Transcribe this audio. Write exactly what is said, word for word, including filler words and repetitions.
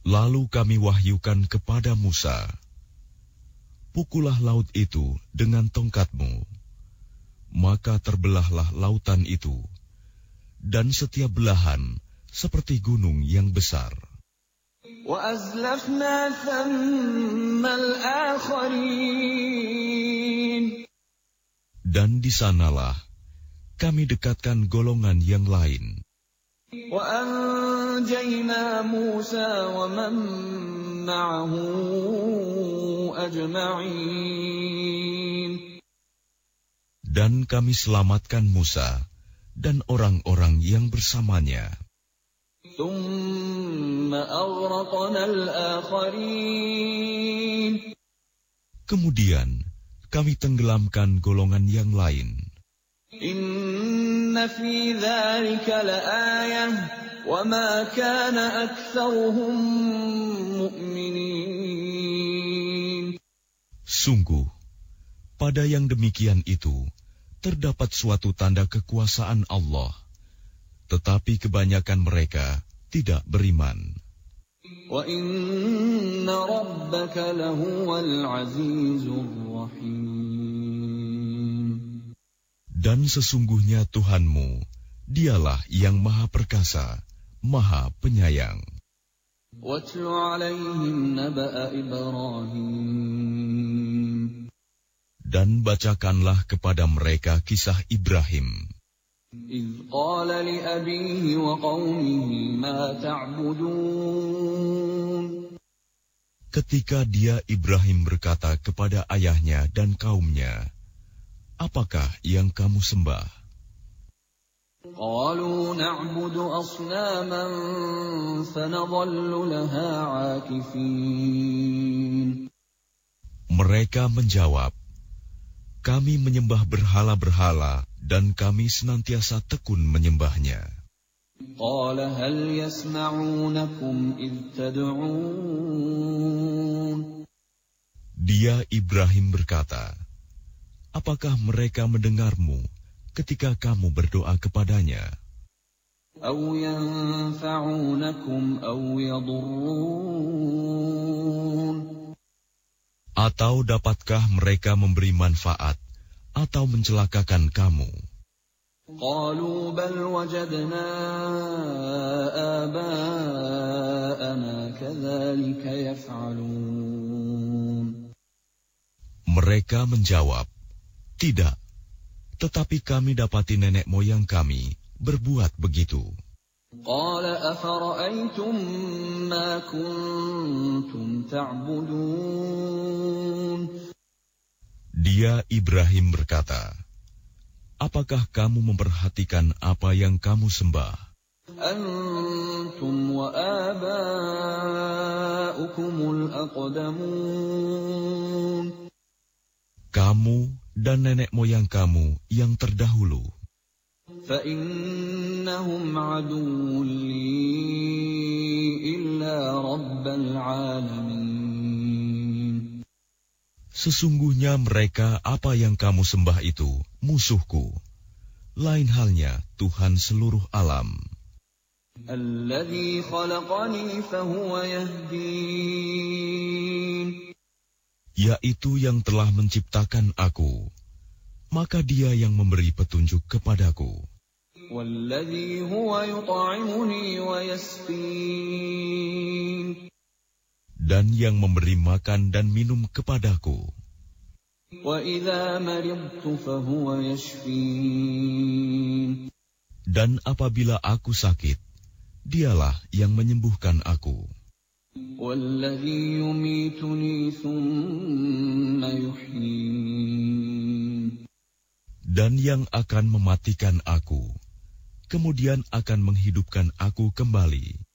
Lalu kami wahyukan kepada Musa, pukullah laut itu dengan tongkatmu. Maka terbelahlah lautan itu, dan setiap belahan seperti gunung yang besar. Dan di sanalah kami dekatkan golongan yang lain. Dan kami selamatkan Musa dan orang-orang yang bersamanya. Kemudian kami tenggelamkan golongan yang lain. Inna fi dzalika laayah wa ma kana aktsaruhum mu'minin. Sungguh, pada yang demikian itu terdapat suatu tanda kekuasaan Allah, tetapi kebanyakan mereka tidak beriman. Wa inna rabbaka lahuwal azizur rahim. Dan sesungguhnya Tuhanmu, dialah yang maha perkasa, maha penyayang. Watlu alaihim naba'a Ibrahim. Dan bacakanlah kepada mereka kisah Ibrahim. إِذْ قَالَ لِأَبِيهِ وَقَوْمِهِ مَا تَعْبُدُونَ. Ketika dia Ibrahim berkata kepada ayahnya dan kaumnya, apakah yang kamu sembah? قَالُوا نَعْبُدُ أَصْنَامًا فَنَظَلُّ لَهَا عَاكِفِينَ. Mereka menjawab, kami menyembah berhala-berhala dan kami senantiasa tekun menyembahnya. قَالَ هَلْ يَسْمَعُونَكُمْ إِذْ تَدْعُونَ. Dia Ibrahim berkata, apakah mereka mendengarmu ketika kamu berdoa kepadanya? أَوْ يَنْفَعُونَكُمْ أَوْ يَضُرُّونَ. Atau dapatkah mereka memberi manfaat atau mencelakakan kamu? قَالُوا بَلْ وَجَدْنَا آبَاءَنَا كَذَلِكَ يَفْعَلُونَ. Mereka menjawab, tidak, tetapi kami dapati nenek moyang kami berbuat begitu. قَالَ أَفَرَأَيْتُمْ مَا كُنْتُمْ تَعْبُدُونَ. Dia Ibrahim berkata, apakah kamu memperhatikan apa yang kamu sembah? أَنْتُمْ وَآبَاؤُكُمُ الْأَقْدَمُونَ. Kamu dan nenek moyang kamu yang terdahulu. فَإِنَّهُمْ عَدُوٌّ لِّي إِلَّا رَبَّ الْعَالَمِينَ. Sesungguhnya mereka apa yang kamu sembah itu musuhku, lain halnya Tuhan seluruh alam. الَّذِي خَلَقَنِي فَهُوَ يَهْدِينِ. Yaitu yang telah menciptakan aku, maka dia yang memberi petunjuk kepadaku. وَالَّذِي هُوَ يُطْعِمُنِي وَيَسْقِينِ. Dan yang memberi makan dan minum kepadaku. وَإِذَا مَرِضْتُ فَهُوَ يَشْفِينِ. Dan apabila aku sakit, dialah yang menyembuhkan aku. وَالَّذِي يُمِيتُنِي ثُمَّ يُحْيِينِ. Dan yang akan mematikan aku, kemudian akan menghidupkan aku kembali.